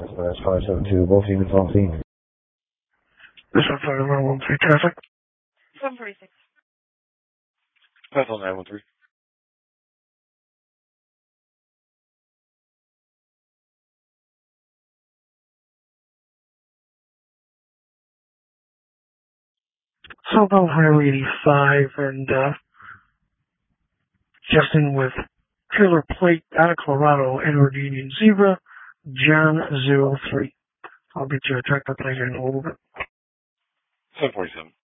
That's 572, both units on scene. This is 5113 traffic. 746. That's on 913. Southbound Highway 85 and Justin with trailer plate out of Colorado, Edward Union Zebra, John 03. I'll get you a tractor plate in a little bit. 747.